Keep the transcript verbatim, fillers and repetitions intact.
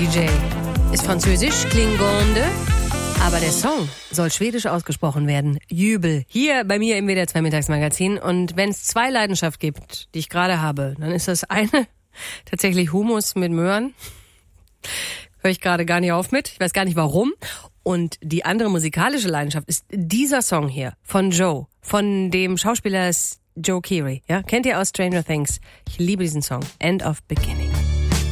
D J ist französisch, Klingonde, aber der Song soll schwedisch ausgesprochen werden. Jubel. Hier bei mir im W D R zwei Mittagsmagazin. Und wenn es zwei Leidenschaften gibt, die ich gerade habe, dann ist das eine tatsächlich Hummus mit Möhren. Höre ich gerade gar nicht auf mit. Ich weiß gar nicht warum. Und die andere musikalische Leidenschaft ist dieser Song hier von Joe, von dem Schauspieler Joe Keery. Ja, kennt ihr aus Stranger Things? Ich liebe diesen Song. End of Beginning.